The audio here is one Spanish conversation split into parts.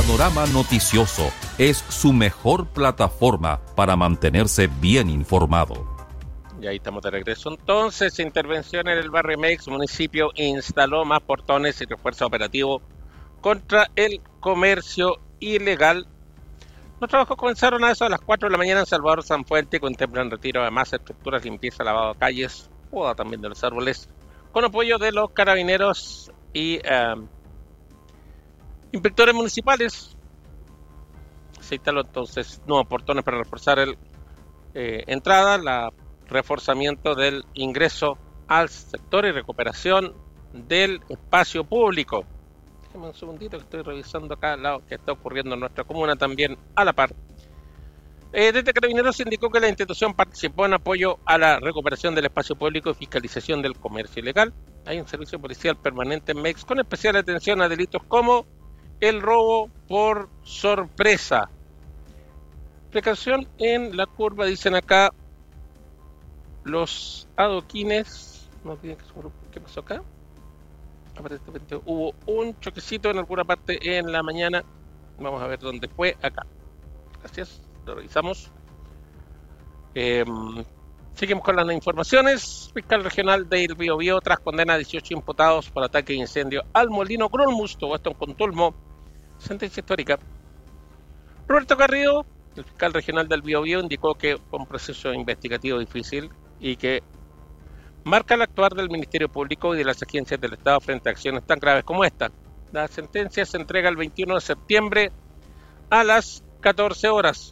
Panorama Noticioso es su mejor plataforma para mantenerse bien informado. Y ahí estamos de regreso. Entonces, intervención en el barrio Mex, municipio instaló más portones y refuerzo operativo contra el comercio ilegal. Los trabajos comenzaron a eso a las 4 de la mañana en Salvador Sanfuente y contemplan retiro de más estructuras, limpieza, lavado de calles, poda también de los árboles, con apoyo de los carabineros y inspectores municipales. Se instaló entonces nuevos portones para reforzar el entrada, reforzamiento del ingreso al sector y recuperación del espacio público. Déjame un segundito que estoy revisando acá lo que está ocurriendo en nuestra comuna también a la par. Desde Carabineros se indicó que la institución participó en apoyo a la recuperación del espacio público y fiscalización del comercio ilegal. Hay un servicio policial permanente en MEX con especial atención a delitos como el robo por sorpresa. Precaución en la curva, dicen acá. Los adoquines, no tienen que saber qué pasó acá. Aparentemente hubo un choquecito en alguna parte en la mañana. Vamos a ver dónde fue. Acá. Gracias, lo revisamos. Seguimos con las informaciones. Fiscal regional de Biobío tras condena a 18 imputados por ataque e incendio al molino Grolmus, todo esto en Contulmo. Sentencia histórica. Roberto Garrido, el fiscal regional del Biobío, indicó que fue un proceso investigativo difícil y que marca el actuar del Ministerio Público y de las agencias del Estado frente a acciones tan graves como esta. La sentencia se entrega el 21 de septiembre a las 14 horas.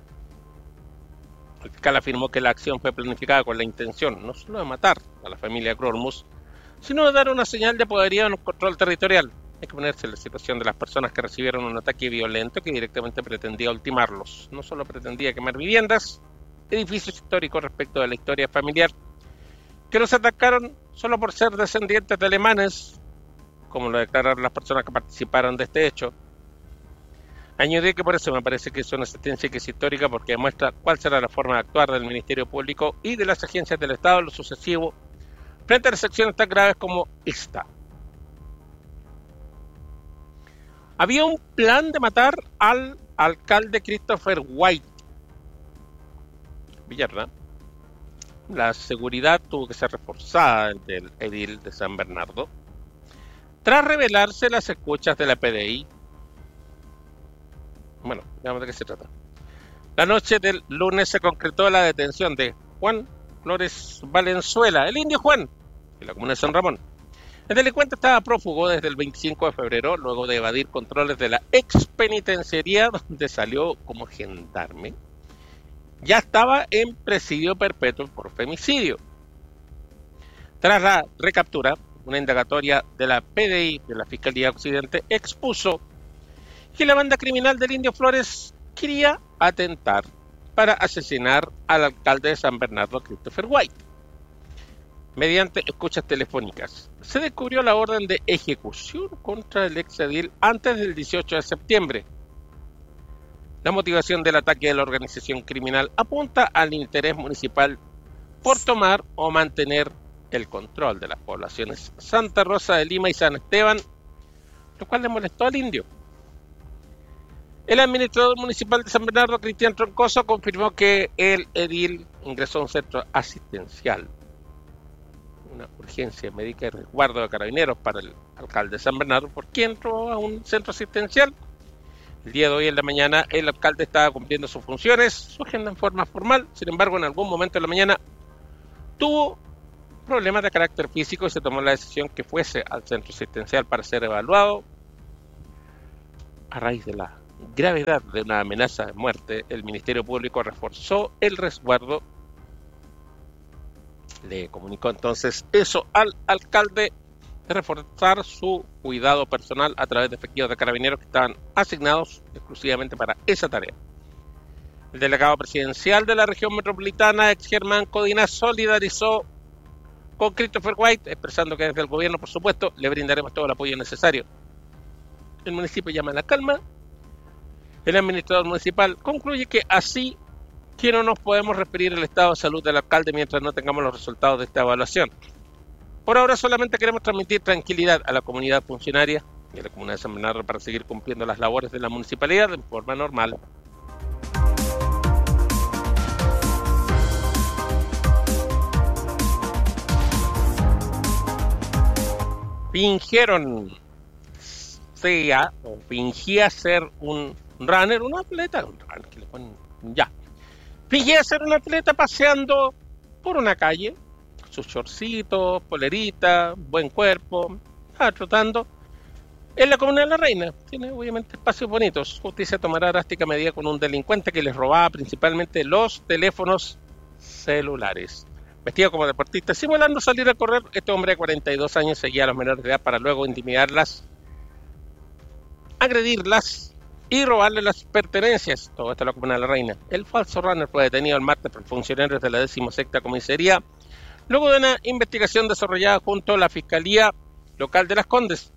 El fiscal afirmó que la acción fue planificada con la intención no solo de matar a la familia Grolmus, sino de dar una señal de poderío en un control territorial. Hay que ponerse en la situación de las personas que recibieron un ataque violento que directamente pretendía ultimarlos. No solo pretendía quemar viviendas, edificios históricos respecto de la historia familiar, que los atacaron solo por ser descendientes de alemanes, como lo declararon las personas que participaron de este hecho. Añadí que por eso me parece que es una sentencia que es histórica porque demuestra cuál será la forma de actuar del Ministerio Público y de las agencias del Estado en lo sucesivo frente a las acciones tan graves como esta. Había un plan de matar al alcalde Christopher White. Villarna. La seguridad tuvo que ser reforzada del edil de San Bernardo tras revelarse las escuchas de la PDI. Bueno, veamos de qué se trata. La noche del lunes se concretó la detención de Juan Flores Valenzuela, el indio Juan, de la comuna de San Ramón. El delincuente estaba prófugo desde el 25 de febrero, luego de evadir controles de la expenitenciaría donde salió como gendarme. Ya estaba en presidio perpetuo por femicidio. Tras la recaptura, una indagatoria de la PDI de la Fiscalía Occidente expuso que la banda criminal del indio Flores quería atentar para asesinar al alcalde de San Bernardo, Christopher White. Mediante escuchas telefónicas, se descubrió la orden de ejecución contra el exedil antes del 18 de septiembre. La motivación del ataque de la organización criminal apunta al interés municipal por tomar o mantener el control de las poblaciones Santa Rosa de Lima y San Esteban, lo cual le molestó al indio. El administrador municipal de San Bernardo, Cristian Troncoso, confirmó que el edil ingresó a un centro asistencial, una urgencia médica y resguardo de carabineros para el alcalde de San Bernardo, por quien entró a un centro asistencial. El día de hoy en la mañana el alcalde estaba cumpliendo sus funciones, su agenda en forma formal. Sin embargo, en algún momento de la mañana tuvo problemas de carácter físico y se tomó la decisión que fuese al centro asistencial para ser evaluado. A raíz de la gravedad de una amenaza de muerte, el Ministerio Público reforzó el resguardo. Le comunicó entonces eso al alcalde, de reforzar su cuidado personal a través de efectivos de carabineros que estaban asignados exclusivamente para esa tarea. El delegado presidencial de la región metropolitana, ex Germán Codina, solidarizó con Christopher White, expresando que desde el gobierno, por supuesto, le brindaremos todo el apoyo necesario. El municipio llama a la calma. El administrador municipal concluye que así que no nos podemos referir al estado de salud del alcalde mientras no tengamos los resultados de esta evaluación. Por ahora solamente queremos transmitir tranquilidad a la comunidad funcionaria y a la comuna de San Bernardo para seguir cumpliendo las labores de la municipalidad de forma normal. Fingía ser un runner, un atleta, fingía ser un atleta paseando por una calle, sus shortcitos, polerita, buen cuerpo, trotando en la comuna de La Reina. Tiene obviamente espacios bonitos. Justicia tomará drástica medida con un delincuente que les robaba principalmente los teléfonos celulares. Vestido como deportista, simulando salir a correr, este hombre de 42 años seguía a los menores de edad para luego intimidarlas, agredirlas y robarle las pertenencias. Todo esto en la comuna de La Reina. El falso runner fue detenido el martes por funcionarios de la 16ª comisaría, luego de una investigación desarrollada junto a la Fiscalía Local de Las Condes.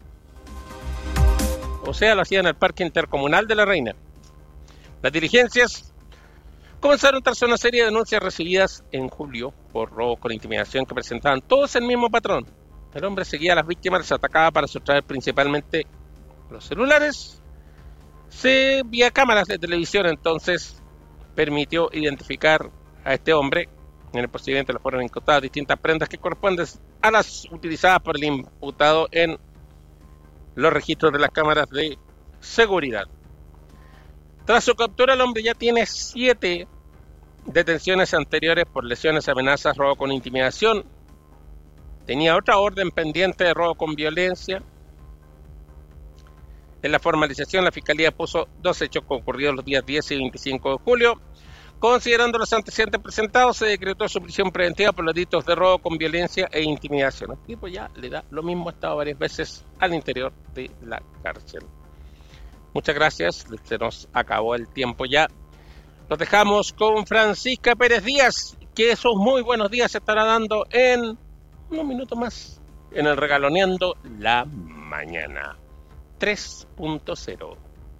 O sea, lo hacía en el Parque Intercomunal de La Reina. Las diligencias comenzaron tras una serie de denuncias recibidas en julio por robos con intimidación que presentaban todos el mismo patrón. El hombre seguía a las víctimas, les atacaba para sustraer principalmente los celulares. Vía cámaras de televisión, entonces permitió identificar a este hombre. En el procedimiento le fueron incautadas distintas prendas que corresponden a las utilizadas por el imputado en los registros de las cámaras de seguridad. Tras su captura, el hombre ya tiene 7 detenciones anteriores por lesiones, amenazas, robo con intimidación. Tenía otra orden pendiente de robo con violencia. En la formalización, la Fiscalía puso 2 hechos ocurridos los días 10 y 25 de julio. Considerando los antecedentes presentados, se decretó su prisión preventiva por los delitos de robo con violencia e intimidación. El tipo ya le da lo mismo, ha estado varias veces al interior de la cárcel. Muchas gracias, se nos acabó el tiempo ya. Nos dejamos con Francisca Pérez Díaz, que esos muy buenos días se estará dando en unos minutos más en el Regaloneando la Mañana 3.0.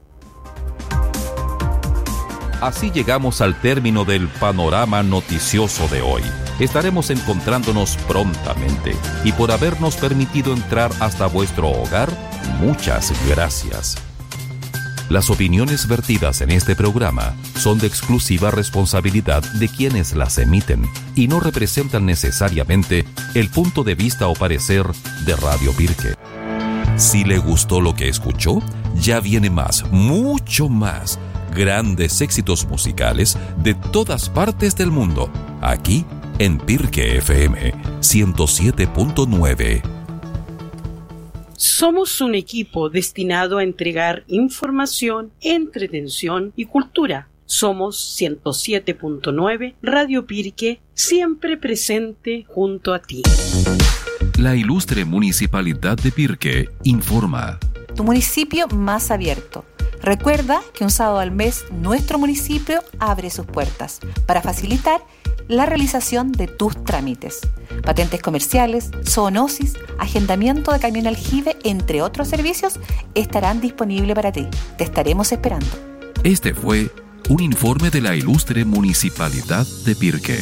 Así llegamos al término del panorama noticioso de hoy. Estaremos encontrándonos prontamente y por habernos permitido entrar hasta vuestro hogar, muchas gracias. Las opiniones vertidas en este programa son de exclusiva responsabilidad de quienes las emiten y no representan necesariamente el punto de vista o parecer de Radio Pirque. Si le gustó lo que escuchó, ya viene más, mucho más, grandes éxitos musicales de todas partes del mundo, aquí en Pirque FM 107.9. Somos un equipo destinado a entregar información, entretención y cultura. Somos 107.9 Radio Pirque, siempre presente junto a ti. La ilustre Municipalidad de Pirque informa. Tu municipio más abierto. Recuerda que un sábado al mes nuestro municipio abre sus puertas para facilitar la realización de tus trámites. Patentes comerciales, zoonosis, agendamiento de camión aljibe, entre otros servicios, estarán disponibles para ti. Te estaremos esperando. Este fue un informe de la ilustre Municipalidad de Pirque.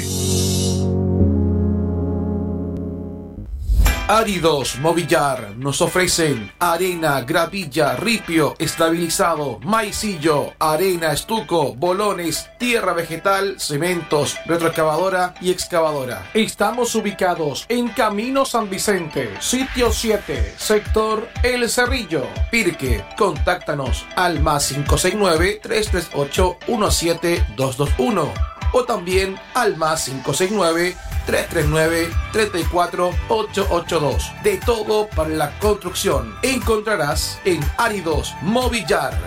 Áridos Movillar nos ofrecen arena, gravilla, ripio, estabilizado, maicillo, arena, estuco, bolones, tierra vegetal, cementos, retroexcavadora y excavadora. Estamos ubicados en Camino San Vicente, sitio 7, sector El Cerrillo, Pirque. Contáctanos al +569 338 17221 o también al +569 339-34-882. De todo para la construcción encontrarás en Áridos Movillar.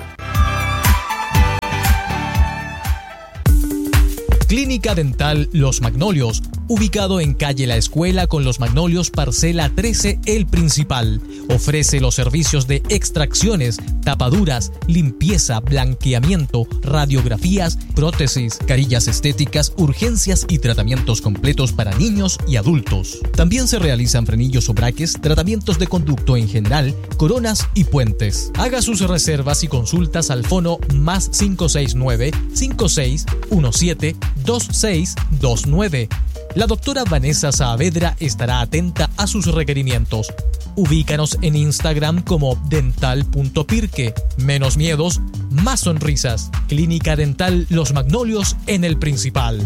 Clínica Dental Los Magnolios, ubicado en calle La Escuela con Los Magnolios, parcela 13, El Principal. Ofrece los servicios de extracciones, tapaduras, limpieza, blanqueamiento, radiografías, prótesis, carillas estéticas, urgencias y tratamientos completos para niños y adultos. También se realizan frenillos o braques, tratamientos de conducto en general, coronas y puentes. Haga sus reservas y consultas al fono +569 5617 2629 La doctora Vanessa Saavedra estará atenta a sus requerimientos. Ubícanos en Instagram como dental.pirque. Menos miedos, más sonrisas. Clínica Dental Los Magnolios en El Principal.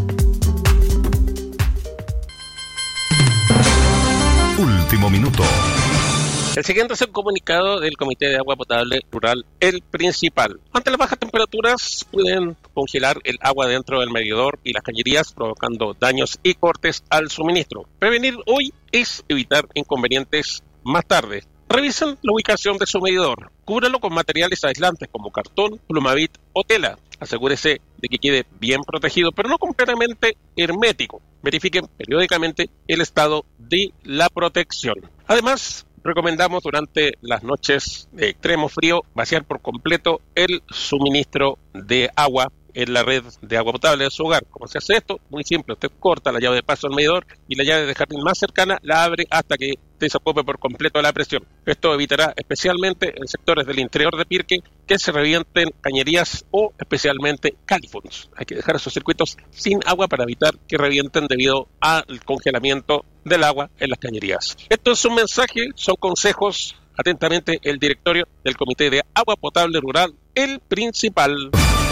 Último minuto. El siguiente es el comunicado del Comité de Agua Potable Rural El Principal. Ante las bajas temperaturas pueden congelar el agua dentro del medidor y las cañerías, provocando daños y cortes al suministro. Prevenir hoy es evitar inconvenientes más tarde. Revisen la ubicación de su medidor. Cúbralo con materiales aislantes como cartón, plumavit o tela. Asegúrese de que quede bien protegido, pero no completamente hermético. Verifiquen periódicamente el estado de la protección. Además, recomendamos durante las noches de extremo frío vaciar por completo el suministro de agua en la red de agua potable de su hogar. ¿Cómo se hace esto? Muy simple. Usted corta la llave de paso al medidor y la llave de jardín más cercana la abre hasta que desocupe por completo la presión. Esto evitará especialmente en sectores del interior de Pirque que se revienten cañerías o especialmente califons. Hay que dejar esos circuitos sin agua para evitar que revienten debido al congelamiento del agua en las cañerías. Esto es un mensaje, son consejos. Atentamente, el directorio del Comité de Agua Potable Rural El Principal.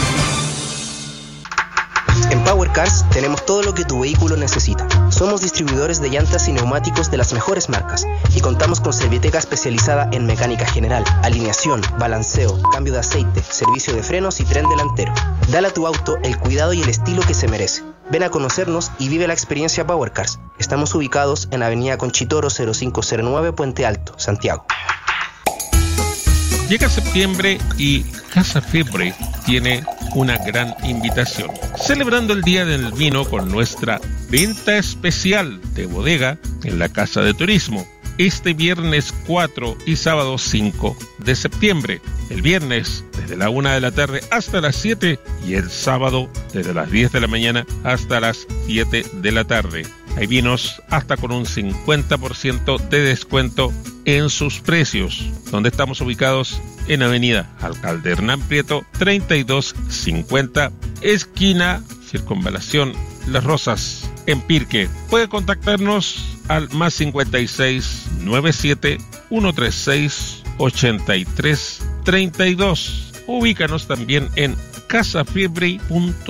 En Power Cars tenemos todo lo que tu vehículo necesita. Somos distribuidores de llantas y neumáticos de las mejores marcas y contamos con Serviteca especializada en mecánica general, alineación, balanceo, cambio de aceite, servicio de frenos y tren delantero. Dale a tu auto el cuidado y el estilo que se merece. Ven a conocernos y vive la experiencia Power Cars. Estamos ubicados en Avenida Conchitoro 0509 Puente Alto, Santiago. Llega septiembre y Casa Febre tiene una gran invitación. Celebrando el Día del Vino con nuestra venta especial de bodega en la Casa de Turismo. Este viernes 4 y sábado 5 de septiembre. El viernes desde la 1 de la tarde hasta las 7 y el sábado desde las 10 de la mañana hasta las 7 de la tarde. Hay vinos hasta con un 50% de descuento en sus precios. Donde estamos ubicados en Avenida Alcalde Hernán Prieto 3250, esquina Circunvalación Las Rosas, en Pirque. Puede contactarnos al más 56 97 136 83 32. Ubícanos también en casafiebre.cl.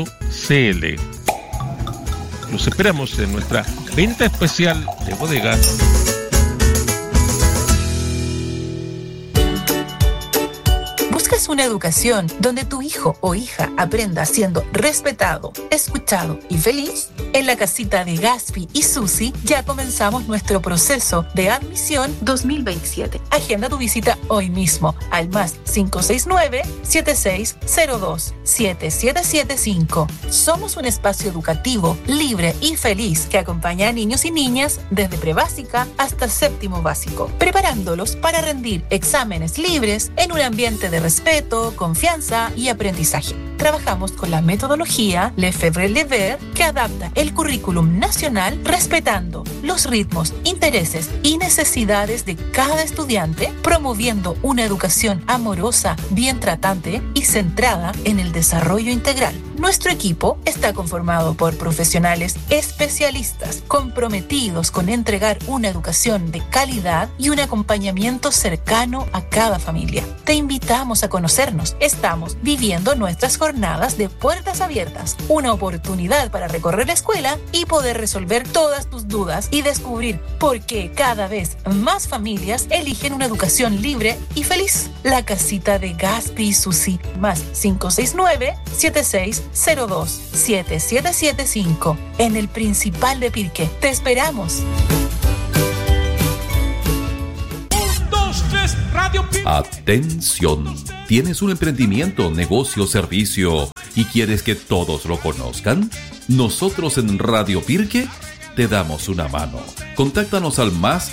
Los esperamos en nuestra venta especial de bodega. ¿Buscas una educación donde tu hijo o hija aprenda siendo respetado, escuchado y feliz? En la casita de Gaspi y Susi ya comenzamos nuestro proceso de admisión 2027. Agenda tu visita hoy mismo al más 569-7602-7775. Somos un espacio educativo, libre y feliz que acompaña a niños y niñas desde prebásica hasta séptimo básico, preparándolos para rendir exámenes libres en un ambiente de respeto, confianza y aprendizaje. Trabajamos con la metodología Lefebvre-Lever que adapta el currículum nacional respetando los ritmos, intereses y necesidades de cada estudiante, promoviendo una educación amorosa, bien tratante y centrada en el desarrollo integral. Nuestro equipo está conformado por profesionales especialistas comprometidos con entregar una educación de calidad y un acompañamiento cercano a cada familia. Te invitamos a conocernos. Estamos viviendo nuestras jornadas de puertas abiertas, una oportunidad para recorrer la escuela y poder resolver todas tus dudas y descubrir por qué cada vez más familias eligen una educación libre y feliz. La casita de Gaspi y Susi, más 569-7602-7775, en el Principal de Pirque. Te esperamos. Atención, ¿tienes un emprendimiento, negocio, servicio y quieres que todos lo conozcan? Nosotros en Radio Pirque te damos una mano. Contáctanos al más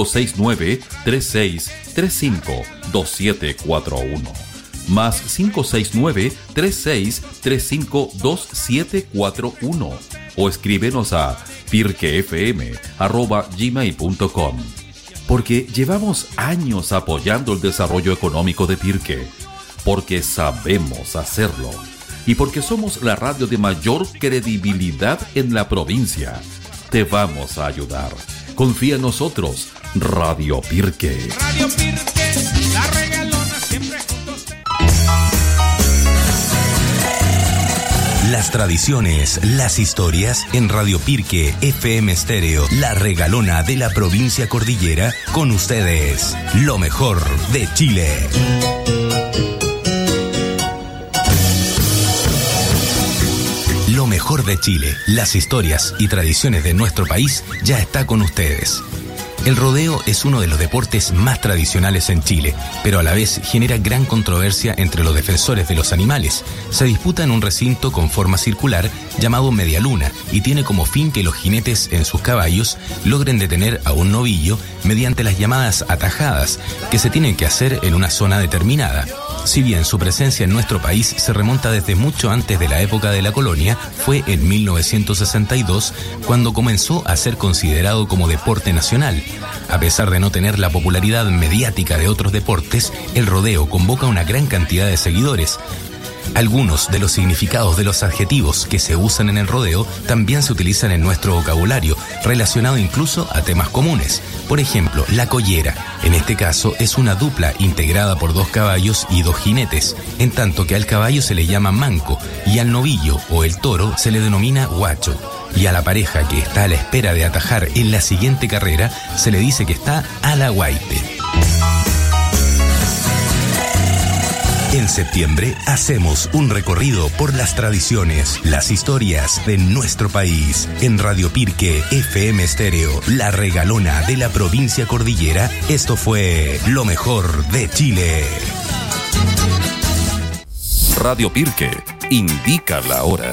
569-3635-2741. Más 569-3635-2741. O escríbenos a pirquefm@gmail.com. Porque llevamos años apoyando el desarrollo económico de Pirque, porque sabemos hacerlo, y porque somos la radio de mayor credibilidad en la provincia. te vamos a ayudar. Confía en nosotros, Radio Pirque. Radio Pirque, la regalona siempre junto a usted. Las tradiciones, las historias en Radio Pirque FM Estéreo, la regalona de la provincia cordillera, con ustedes, lo mejor de Chile. Lo mejor de Chile, las historias y tradiciones de nuestro país ya está con ustedes. El rodeo es uno de los deportes más tradicionales en Chile, pero a la vez genera gran controversia entre los defensores de los animales. Se disputa en un recinto con forma circular llamado medialuna y tiene como fin que los jinetes en sus caballos logren detener a un novillo mediante las llamadas atajadas, que se tienen que hacer en una zona determinada. Si bien su presencia en nuestro país se remonta desde mucho antes de la época de la colonia, fue en 1962 cuando comenzó a ser considerado como deporte nacional. A pesar de no tener la popularidad mediática de otros deportes, el rodeo convoca una gran cantidad de seguidores. Algunos de los significados de los adjetivos que se usan en el rodeo también se utilizan en nuestro vocabulario, relacionado incluso a temas comunes. Por ejemplo, la collera, en este caso, es una dupla integrada por 2 caballos y 2 jinetes, en tanto que al caballo se le llama manco y al novillo o el toro se le denomina guacho. Y a la pareja que está a la espera de atajar en la siguiente carrera se le dice que está a la guaite. En septiembre hacemos un recorrido por las tradiciones, las historias de nuestro país. En Radio Pirque FM Estéreo, la regalona de la provincia cordillera, esto fue lo mejor de Chile. Radio Pirque indica la hora.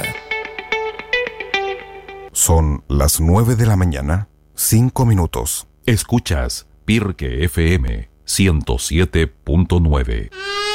Son las 9 de la mañana, 5 minutos. Escuchas Pirque FM 107.9.